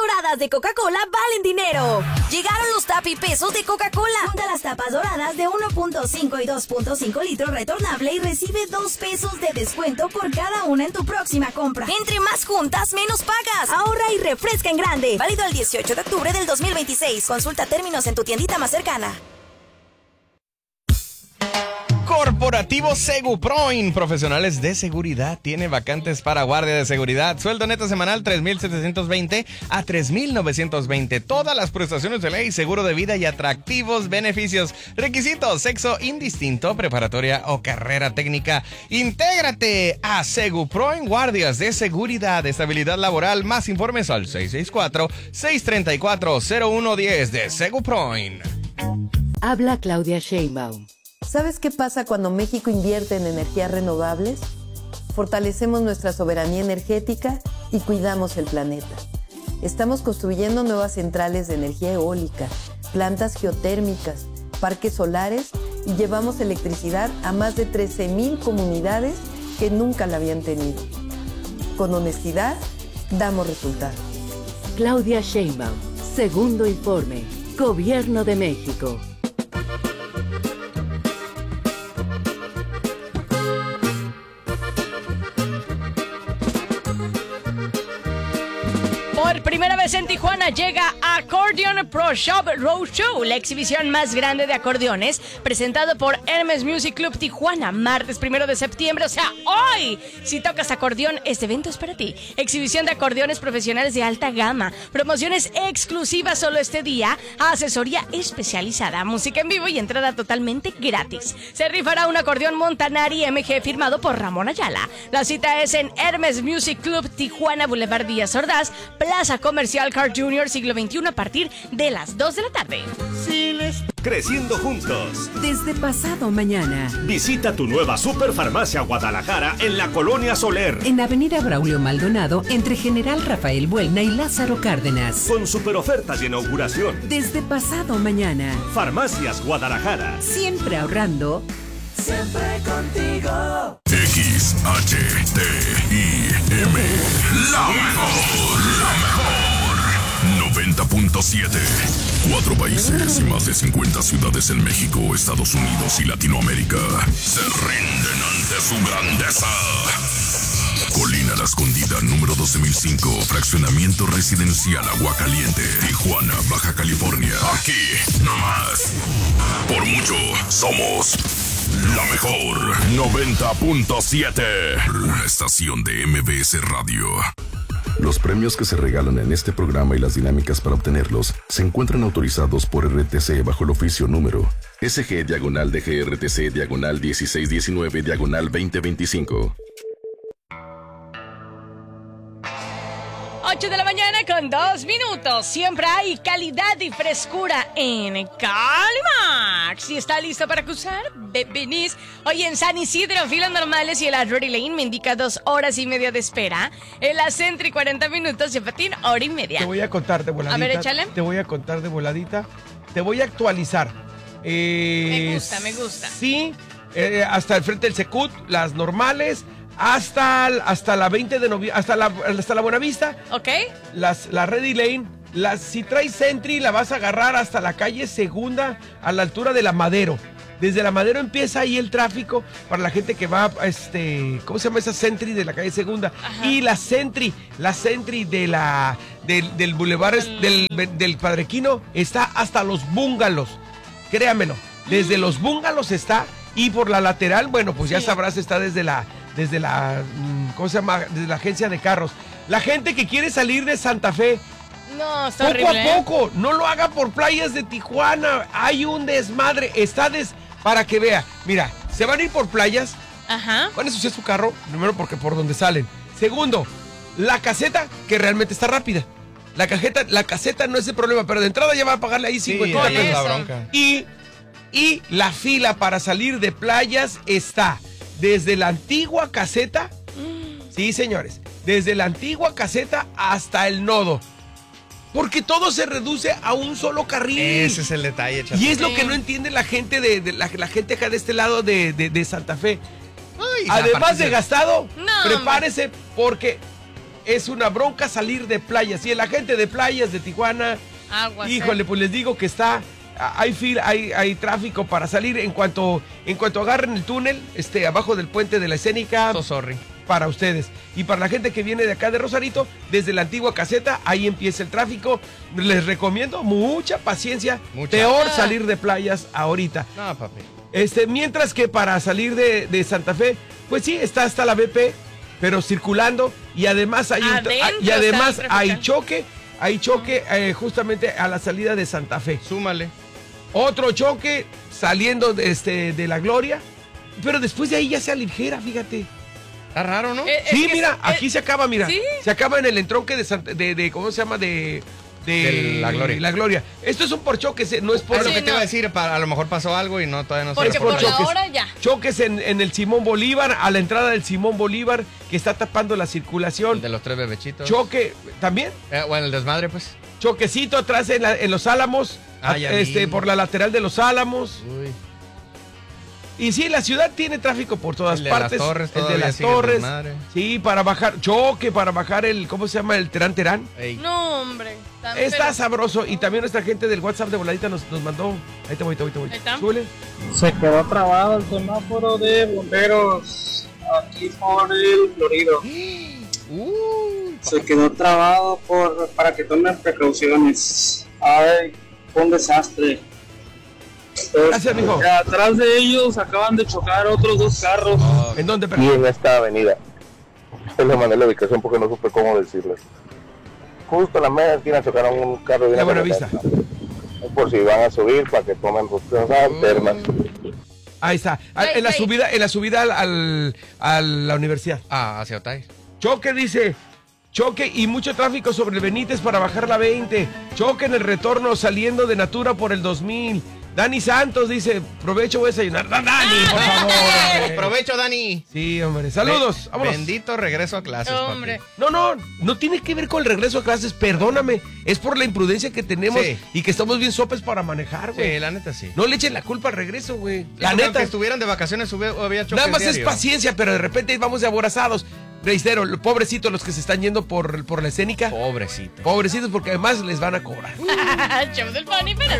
doradas de Coca-Cola valen dinero. Llegaron los tapipesos de Coca-Cola. Junta las tapas doradas de 1.5 y 2.5 litros retornable y recibe 2 pesos de descuento por cada una en tu próxima compra. Entre más juntas, menos pagas. Ahorra y refresca en grande. Válido el 18 de octubre del 2026. Consulta términos en tu tiendita más cercana. Corporativo Seguproin, profesionales de seguridad, tiene vacantes para guardia de seguridad. Sueldo neto semanal 3,720 a 3,920. Todas las prestaciones de ley, seguro de vida y atractivos beneficios. Requisitos: sexo indistinto, preparatoria o carrera técnica. Intégrate a Seguproin, guardias de seguridad, estabilidad laboral. Más informes al 664-634-0110 de Seguproin. Habla Claudia Sheinbaum. ¿Sabes qué pasa cuando México invierte en energías renovables? Fortalecemos nuestra soberanía energética y cuidamos el planeta. Estamos construyendo nuevas centrales de energía eólica, plantas geotérmicas, parques solares y llevamos electricidad a más de 13,000 comunidades que nunca la habían tenido. Con honestidad, damos resultados. Claudia Sheinbaum, segundo informe, Gobierno de México. Por primera vez en Tijuana llega Accordion Pro Shop Roadshow, la exhibición más grande de acordeones, presentado por Hermes Music Club Tijuana, martes 1 de septiembre, o sea, hoy. Si tocas acordeón, este evento es para ti. Exhibición de acordeones profesionales de alta gama, promociones exclusivas solo este día, asesoría especializada, música en vivo y entrada totalmente gratis. Se rifará un acordeón Montanari MG firmado por Ramón Ayala. La cita es en Hermes Music Club Tijuana, Boulevard Díaz Ordaz, Plaza Comercial Carl Jr. siglo XXI, a partir de las 2 de la tarde. Creciendo juntos. Desde pasado mañana. Visita tu nueva Superfarmacia Guadalajara en la Colonia Soler. En Avenida Braulio Maldonado, entre General Rafael Buelna y Lázaro Cárdenas. Con super ofertas de inauguración. Desde pasado mañana. Farmacias Guadalajara. Siempre ahorrando. Siempre contigo. XHTIM. La mejor. 90.7. 4 países y más de 50 ciudades en México, Estados Unidos y Latinoamérica se rinden ante su grandeza. Colina La Escondida, número 12,005, fraccionamiento residencial Aguacaliente, Tijuana, Baja California. Aquí, nomás. Por mucho, somos la mejor. 90.7. La estación de MBS Radio. Los premios que se regalan en este programa y las dinámicas para obtenerlos se encuentran autorizados por RTC bajo el oficio número SG/DGRTC/1619/2025. 8 de la mañana con 2 minutos. Siempre hay calidad y frescura en Calimax. Si está listo para cruzar, venís. Hoy en San Isidro, filas normales y el Drury Lane me indica 2 horas y media de espera. En la Sentry 40 minutos y en Patín hora y media. Te voy a contar de voladita. A ver, échale. Te voy a contar de voladita. Te voy a actualizar. Me gusta. Sí, hasta el frente del Secut, las normales. Hasta la 20 de noviembre, hasta la Buenavista. Ok. La Ready Lane. Si traes Sentry, la vas a agarrar hasta la calle Segunda, a la altura de la Madero. Desde la Madero empieza ahí el tráfico para la gente que va, ¿cómo se llama esa Sentry de la calle Segunda? Ajá. Y la Sentry del Boulevard del Padrequino está hasta los búngalos. Créamelo, desde los búngalos está, y por la lateral, bueno, pues sí, ya sabrás, está desde la ¿cómo se llama? Desde la agencia de carros. La gente que quiere salir de Santa Fe, no, está poco horrible, a poco, no lo haga por playas de Tijuana. Hay un desmadre, para que vea. Mira, se van a ir por playas. Ajá. Van a ensuciar su carro, primero porque por donde salen. Segundo, la caseta, que realmente está rápida. La caseta no es el problema, pero de entrada ya va a pagarle ahí 50 pesos. La bronca. Y la fila para salir de playas está desde la antigua caseta. Sí, señores, desde la antigua caseta hasta el nodo. Porque todo se reduce a un solo carril. Ese es el detalle, chaval. Y es lo que no entiende la gente la gente acá de este lado de Santa Fe. Ay, además de gastado, prepárese porque es una bronca salir de playas. Y la gente de playas de Tijuana, híjole, pues les digo que hay tráfico para salir en cuanto agarren el túnel, abajo del puente de la Escénica. Sorry. Para ustedes. Y para la gente que viene de acá de Rosarito, desde la antigua caseta, ahí empieza el tráfico. Les recomiendo mucha paciencia. Peor salir de playas ahorita. No, papi. Mientras que para salir de Santa Fe, pues sí, está hasta la BP, pero circulando. Y además hay choque. Hay choque justamente a la salida de Santa Fe. Súmale. Otro choque saliendo de la Gloria. Pero después de ahí ya se aligera, fíjate. Está raro, ¿no? Sí, mira, aquí se acaba, mira. ¿Sí? Se acaba en el entronque de ¿cómo se llama? De la Gloria. La Gloria. Esto es un por choques, no es por... Es lo que te iba a decir, a lo mejor pasó algo y todavía no sé. Porque por la hora ya. Choques en el Simón Bolívar, a la entrada del Simón Bolívar, que está tapando la circulación. De los 3 bebechitos. Choque, ¿también? Bueno, el desmadre, pues. Choquecito atrás en Los Álamos, por la lateral de Los Álamos. Uy. Y sí, la ciudad tiene tráfico por todas partes. El de las Torres. Sí, para bajar, para bajar ¿cómo se llama? El Terán Terán. Ey. No, hombre. Está sabroso. Y también nuestra gente del WhatsApp de voladita nos mandó. Ahí te voy. Súbele. Se quedó trabado el semáforo de bomberos aquí por el Florido. Se quedó trabado para que tomen precauciones. Ay, fue un desastre. Gracias, mijo. Atrás de ellos acaban de chocar otros 2 carros. ¿En dónde? Y en esta avenida. Yo le mandé la ubicación porque no supe cómo decirles. Justo en la media esquina chocaron un carro de una Buena Vista. Por si van a subir para que tomen rutas alternas. Ahí está. En la subida a la universidad. Hacia Otay. Choque, dice. Choque y mucho tráfico sobre el Benítez para bajar la 20. Choque en el retorno saliendo de Natura por el 2000. Dani Santos dice, provecho, voy a desayunar. Dani, por favor. Provecho, Dani. Sí, hombre. Saludos. Vámonos. Bendito regreso a clases, hombre. papi. No tiene que ver con el regreso a clases, perdóname. Es por la imprudencia que tenemos y que estamos bien sopes para manejar, güey. Sí, la neta sí. No le echen la culpa al regreso, güey. La neta. Que estuvieran de vacaciones había choques nada más diario. Es paciencia, pero de repente vamos de aborazados. Reitero, pobrecitos los que se están yendo por la Escénica. Pobrecitos, porque porque además les van a cobrar. Show del Funny, pero